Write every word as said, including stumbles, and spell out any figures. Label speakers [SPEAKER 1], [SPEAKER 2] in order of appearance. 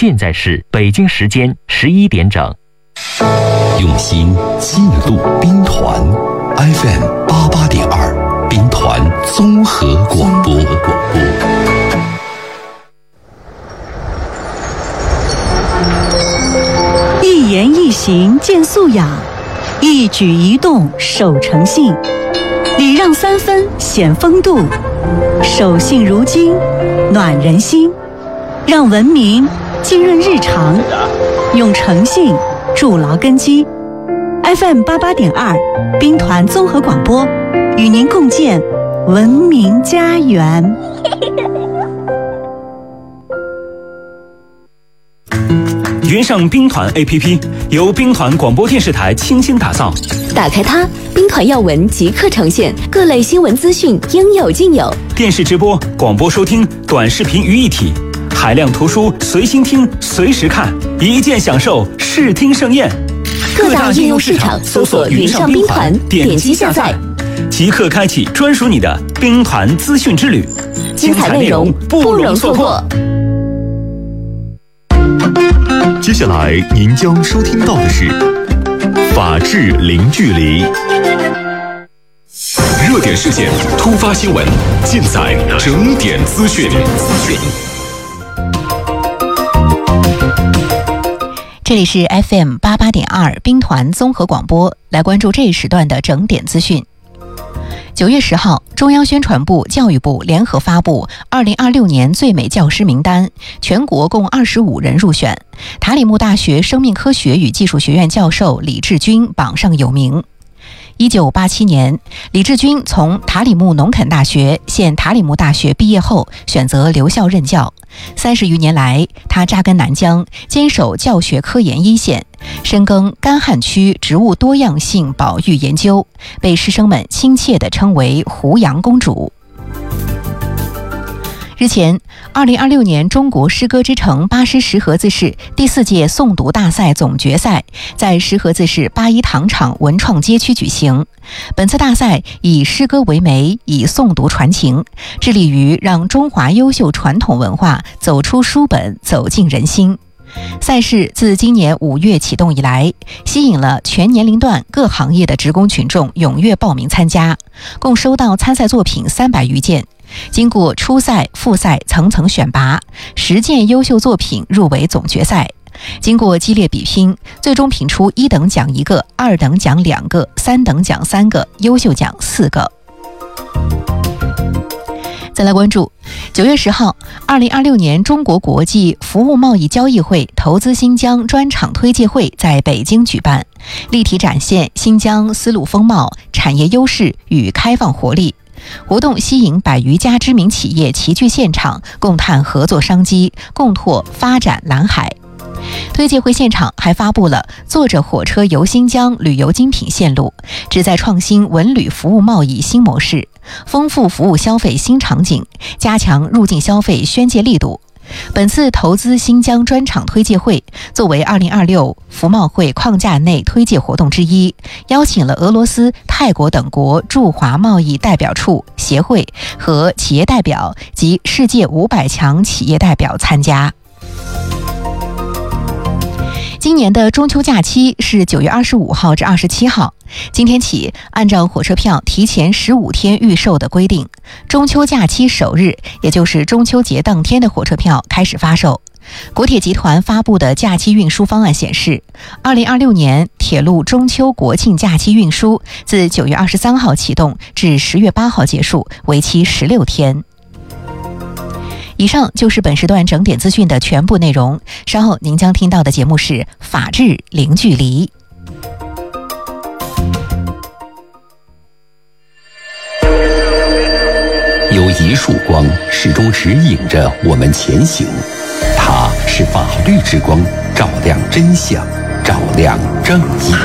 [SPEAKER 1] 现在是北京时间十一点整。
[SPEAKER 2] 用心记录兵团 F M 八八点二，兵团综合广播。
[SPEAKER 3] 一言一行见素养，一举一动守诚信，礼让三分显风度，守信如金暖人心，让文明浸润日常，用诚信筑牢根基。 F M 八八点二兵团综合广播与您共建文明家园。
[SPEAKER 4] 云上兵团 A P P 由兵团广播电视台倾心打造，
[SPEAKER 5] 打开它，兵团要闻即刻呈现，各类新闻资讯应有尽有，
[SPEAKER 4] 电视直播、广播收听、短视频于一体，海量图书随心听、随时看，一键享受视听盛宴。
[SPEAKER 5] 各大应用市场搜索云上兵团，点击下载，
[SPEAKER 4] 即刻开启专属你的兵团资讯之旅，
[SPEAKER 5] 精彩内容不容错过。
[SPEAKER 6] 接下来您将收听到的是法治零距离，热点事件、突发新闻尽在整点资讯。
[SPEAKER 7] 这里是 F M 八八点二兵团综合广播，来关注这一时段的整点资讯。九月十号，中央宣传部、教育部联合发布二零二六年最美教师名单，全国共二十五人入选。塔里木大学生命科学与技术学院教授李志军榜上有名。一九八七年，李志军从塔里木农垦大学（现塔里木大学）毕业后，选择留校任教。三十余年来，他扎根南疆，坚守教学科研一线，深耕干旱区植物多样性保育研究，被师生们亲切地称为“胡杨公主”。日前，二零二六年中国诗歌之城巴师石河子市第四届诵读大赛总决赛在石河子市八一糖厂文创街区举行。本次大赛以诗歌为媒，以诵读传情，致力于让中华优秀传统文化走出书本，走进人心。赛事自今年五月启动以来，吸引了全年龄段各行业的职工群众踊跃报名参加，共收到参赛作品三百余件。经过初赛、复赛层层选拔，十件优秀作品入围总决赛。经过激烈比拼，最终评出一等奖一个，二等奖两个，三等奖三个，优秀奖四个。再来关注九月十号，二零二六年中国国际服务贸易交易会投资新疆专场推介会在北京举办，立体展现新疆丝路风貌、产业优势与开放活力。活动吸引百余家知名企业齐聚现场，共探合作商机，共拓发展蓝海。推介会现场还发布了坐着火车游新疆旅游精品线路，旨在创新文旅服务贸易新模式，丰富服务消费新场景，加强入境消费宣介力度。本次投资新疆专场推介会作为二零二六服贸会框架内推介活动之一，邀请了俄罗斯、泰国等国驻华贸易代表处、协会和企业代表及世界五百强企业代表参加。今年的中秋假期是九月二十五号至二十七号。今天起，按照火车票提前十五天预售的规定，中秋假期首日，也就是中秋节当天的火车票开始发售。国铁集团发布的假期运输方案显示，二零二六年铁路中秋国庆假期运输自九月二十三号启动至十月八号结束，为期十六天。以上就是本时段整点资讯的全部内容，稍后您将听到的节目是法治零距离。
[SPEAKER 2] 有一束光始终指引着我们前行，它是法律之光，照亮真相，照亮正义。